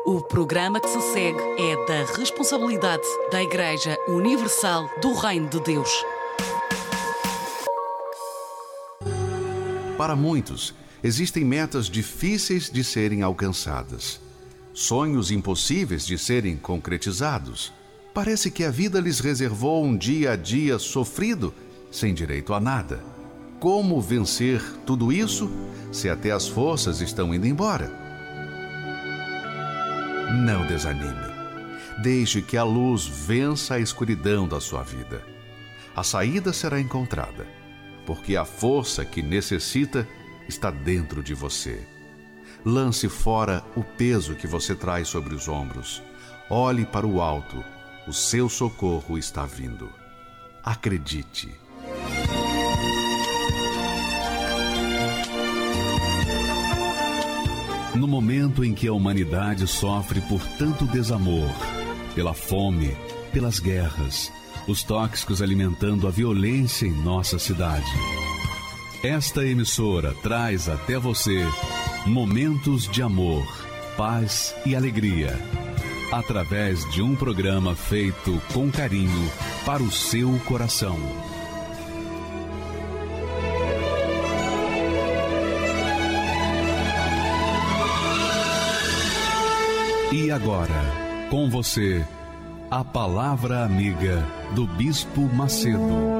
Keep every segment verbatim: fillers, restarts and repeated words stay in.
O programa que se segue é da responsabilidade da Igreja Universal do Reino de Deus. Para muitos, existem metas difíceis de serem alcançadas, sonhos impossíveis de serem concretizados. Parece que a vida lhes reservou um dia a dia sofrido, sem direito a nada. Como vencer tudo isso, se até as forças estão indo embora? Não desanime. Deixe que a luz vença a escuridão da sua vida. A saída será encontrada, porque a força que necessita está dentro de você. Lance fora o peso que você traz sobre os ombros. Olhe para o alto. O seu socorro está vindo. Acredite. No momento em que a humanidade sofre por tanto desamor, pela fome, pelas guerras, os tóxicos alimentando a violência em nossa cidade, esta emissora traz até você momentos de amor, paz e alegria, através de um programa feito com carinho para o seu coração. E agora, com você, a Palavra Amiga do Bispo Macedo.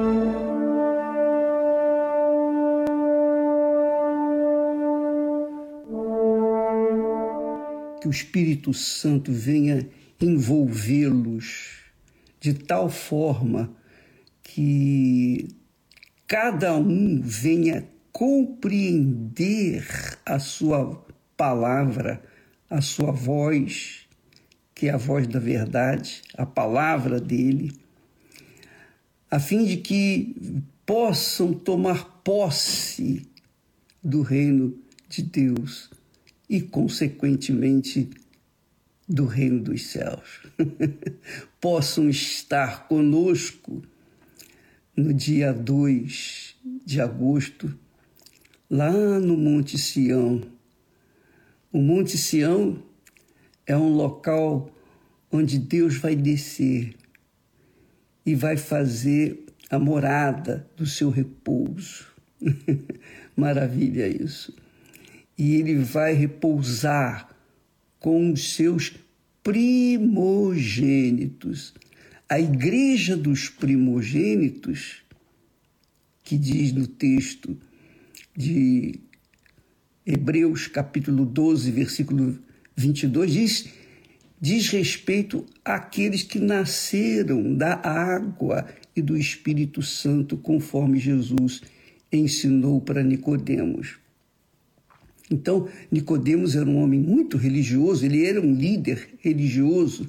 Que o Espírito Santo venha envolvê-los de tal forma que cada um venha compreender a sua palavra, a sua voz, que é a voz da verdade, a palavra dele, a fim de que possam tomar posse do reino de Deus e, consequentemente, do reino dos céus. Possam estar conosco no dia dois de agosto, lá no Monte Sião. O Monte Sião é um local onde Deus vai descer e vai fazer a morada do seu repouso. Maravilha isso. E ele vai repousar com os seus primogênitos. A igreja dos primogênitos, que diz no texto de Hebreus capítulo doze, versículo vinte e dois, diz, diz respeito àqueles que nasceram da água e do Espírito Santo, conforme Jesus ensinou para Nicodemos. Então, Nicodemos era um homem muito religioso, ele era um líder religioso,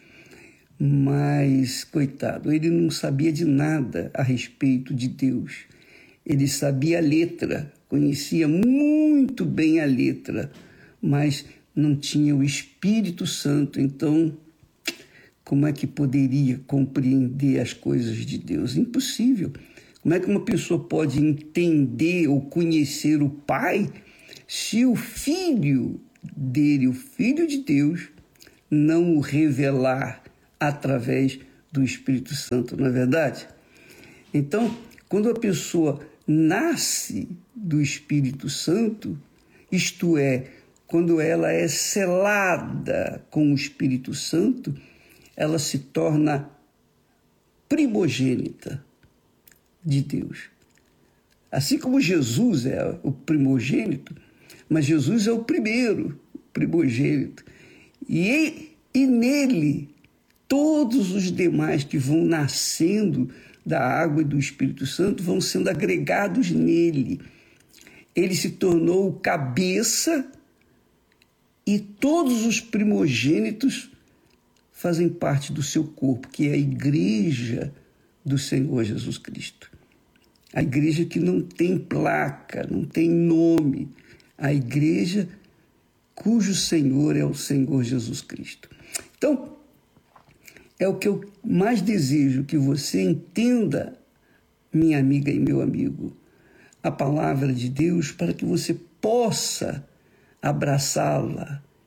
mas, coitado, ele não sabia de nada a respeito de Deus. Ele sabia a letra, conhecia muito bem a letra, mas não tinha o Espírito Santo. Então, como é que poderia compreender as coisas de Deus? Impossível. Como é que uma pessoa pode entender ou conhecer o Pai se o Filho dele, o Filho de Deus, não o revelar através do Espírito Santo, não é verdade? Então, quando a pessoa nasce do Espírito Santo, isto é, quando ela é selada com o Espírito Santo, ela se torna primogênita de Deus. Assim como Jesus é o primogênito, mas Jesus é o primeiro primogênito. E, e nele, todos os demais que vão nascendo da água e do Espírito Santo vão sendo agregados nele. Ele se tornou o cabeça e todos os primogênitos fazem parte do seu corpo, que é a igreja do Senhor Jesus Cristo. A igreja que não tem placa, não tem nome. A igreja cujo Senhor é o Senhor Jesus Cristo. Então, é o que eu mais desejo que você entenda, minha amiga e meu amigo, a palavra de Deus, para que você possa abraçá-la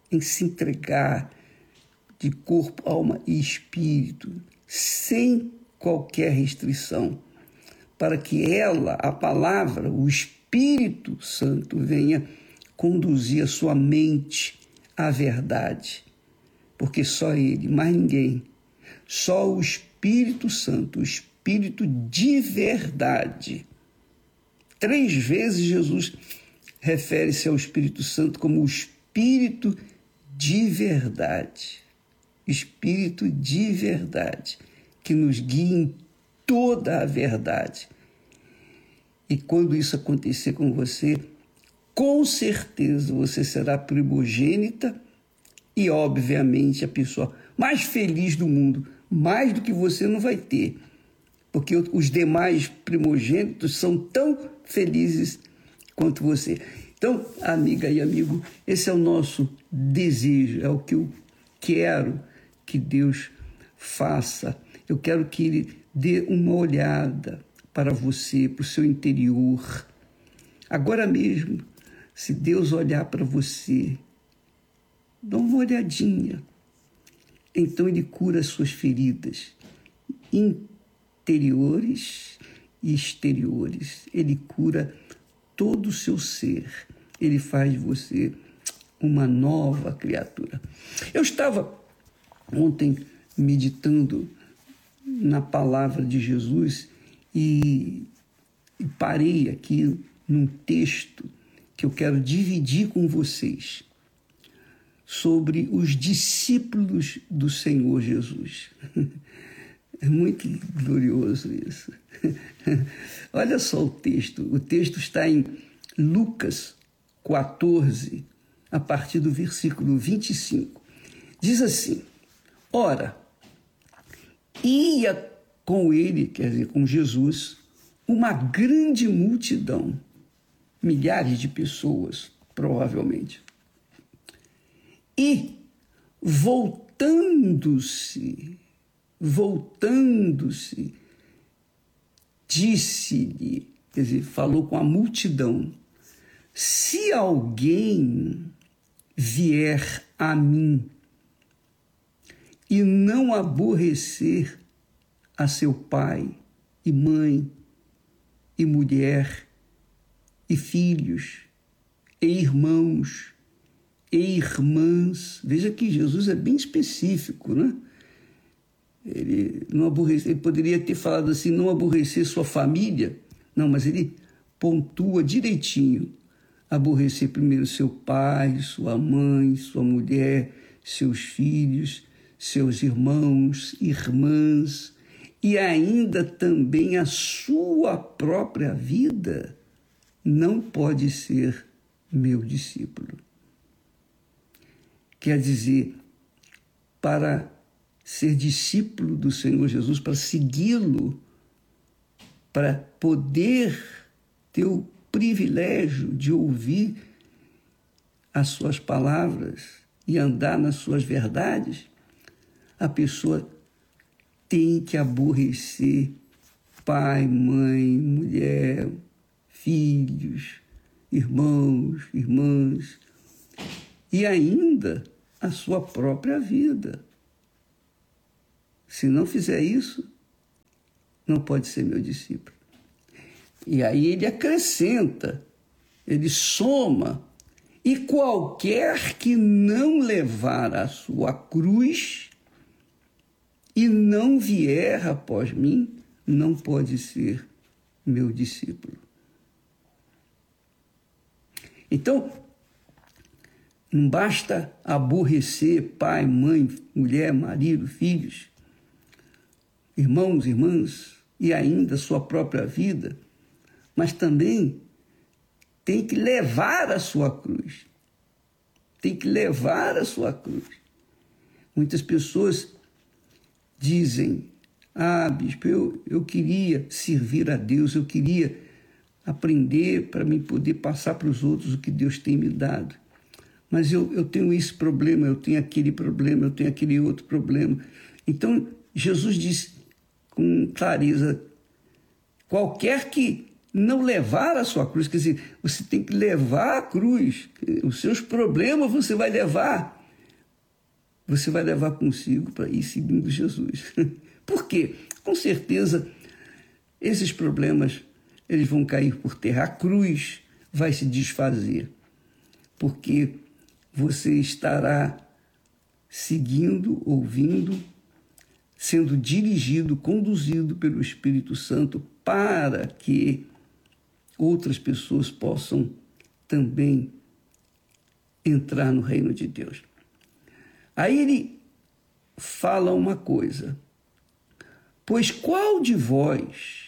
em se entregar de corpo, alma e espírito, sem qualquer restrição, para que ela, a palavra, o Espírito Santo, venha conduzir a sua mente à verdade. Porque só Ele, mais ninguém, só o Espírito Santo, o Espírito de verdade. Três vezes Jesus refere-se ao Espírito Santo como o Espírito de verdade. Espírito de verdade, que nos guia em toda a verdade. E quando isso acontecer com você, com certeza você será primogênita e, obviamente, a pessoa mais feliz do mundo. Mais do que você não vai ter, porque os demais primogênitos são tão felizes quanto você. Então, amiga e amigo, esse é o nosso desejo, é o que eu quero que Deus faça. Eu quero que Ele dê uma olhada para você, para o seu interior. Agora mesmo, se Deus olhar para você, dá uma olhadinha. Então Ele cura as suas feridas interiores e exteriores. Ele cura todo o seu ser. Ele faz de você uma nova criatura. Eu estava ontem meditando na palavra de Jesus e, e parei aqui num texto que eu quero dividir com vocês sobre os discípulos do Senhor Jesus. É muito glorioso isso. Olha só o texto. O texto está em Lucas quatorze, a partir do versículo vinte e cinco. Diz assim: ora, ia com ele, quer dizer, com Jesus, uma grande multidão, milhares de pessoas, provavelmente. E, voltando-se, voltando-se, disse-lhe, quer dizer, falou com a multidão: se alguém vier a mim e não aborrecer a seu pai e mãe e mulher e filhos e irmãos e irmãs. Veja que Jesus é bem específico, né? Ele, não aborrece, ele poderia ter falado assim, não aborrecer sua família. Não, mas ele pontua direitinho. Aborrecer primeiro seu pai, sua mãe, sua mulher, seus filhos, seus irmãos, irmãs, e ainda também a sua própria vida, não pode ser meu discípulo. Quer dizer, para ser discípulo do Senhor Jesus, para segui-lo, para poder ter o privilégio de ouvir as suas palavras e andar nas suas verdades, a pessoa tem que aborrecer pai, mãe, mulher, filhos, irmãos, irmãs, e ainda a sua própria vida. Se não fizer isso, não pode ser meu discípulo. E aí ele acrescenta, ele soma, e qualquer que não levar a sua cruz e não vier após mim, não pode ser meu discípulo. Então, não basta aborrecer pai, mãe, mulher, marido, filhos, irmãos, irmãs, e ainda sua própria vida, mas também tem que levar a sua cruz. Tem que levar a sua cruz. Muitas pessoas dizem: ah, bispo, eu, eu queria servir a Deus, eu queria aprender para mim poder passar para os outros o que Deus tem me dado. Mas eu, eu tenho esse problema, eu tenho aquele problema, eu tenho aquele outro problema. Então, Jesus disse com clareza: qualquer que não levar a sua cruz, quer dizer, você tem que levar a cruz, os seus problemas você vai levar, você vai levar consigo para ir seguindo Jesus. Por quê? Com certeza, esses problemas eles vão cair por terra. A cruz vai se desfazer, porque você estará seguindo, ouvindo, sendo dirigido, conduzido pelo Espírito Santo para que outras pessoas possam também entrar no reino de Deus. Aí ele fala uma coisa: pois qual de vós,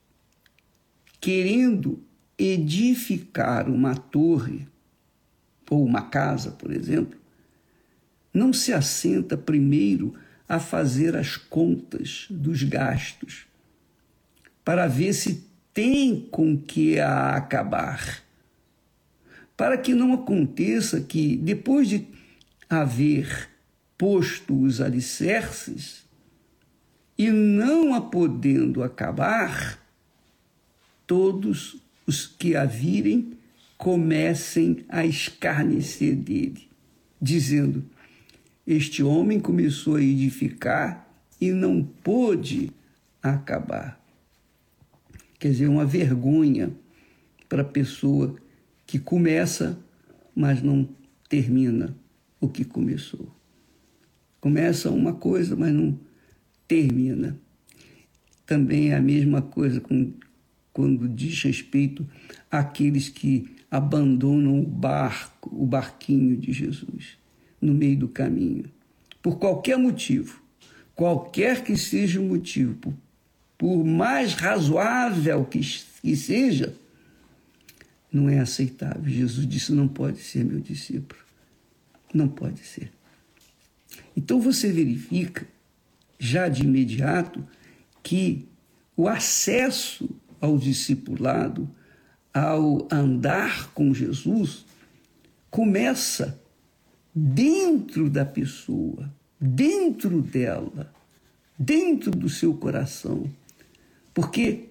querendo edificar uma torre ou uma casa, por exemplo, não se assenta primeiro a fazer as contas dos gastos, para ver se tem com que a acabar, para que não aconteça que, depois de haver posto os alicerces e não a podendo acabar, todos os que a virem comecem a escarnecer dele, dizendo: este homem começou a edificar e não pôde acabar. Quer dizer, uma vergonha para a pessoa que começa, mas não termina o que começou. Começa uma coisa, mas não termina. Também é a mesma coisa com, quando diz respeito àqueles que abandonam o barco, o barquinho de Jesus, no meio do caminho. Por qualquer motivo, qualquer que seja o motivo, por, por mais razoável que, que seja, não é aceitável. Jesus disse: não pode ser meu discípulo. Não pode ser. Então você verifica, já de imediato, que o acesso ao discipulado, ao andar com Jesus, começa dentro da pessoa, dentro dela, dentro do seu coração. Porque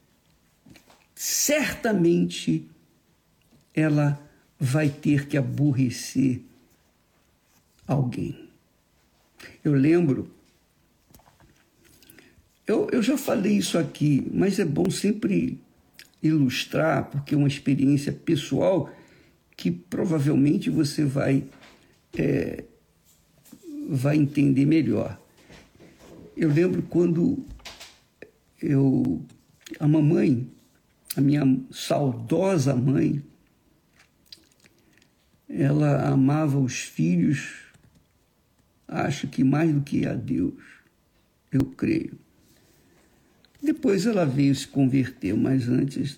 certamente ela vai ter que aborrecer alguém. Eu lembro, eu, eu já falei isso aqui, mas é bom sempre ilustrar, porque é uma experiência pessoal que provavelmente você vai, é, vai entender melhor. Eu lembro quando eu, a mamãe, a minha saudosa mãe, ela amava os filhos, acho que mais do que a Deus, eu creio. Depois ela veio se converter, mas antes...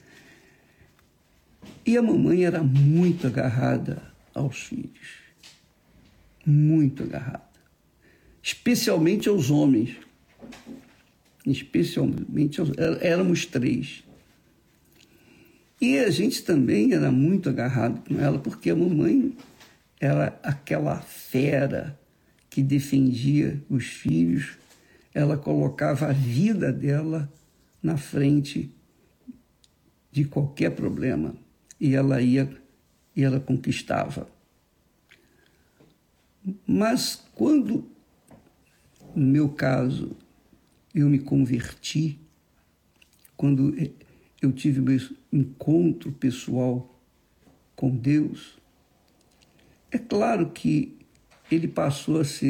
E a mamãe era muito agarrada aos filhos, muito agarrada, especialmente aos homens, especialmente aos... Éramos três. E a gente também era muito agarrado com ela, porque a mamãe era aquela fera que defendia os filhos. Ela colocava a vida dela na frente de qualquer problema e ela ia e ela conquistava. Mas quando, no meu caso, eu me converti, quando eu tive meu encontro pessoal com Deus, é claro que ele passou a ser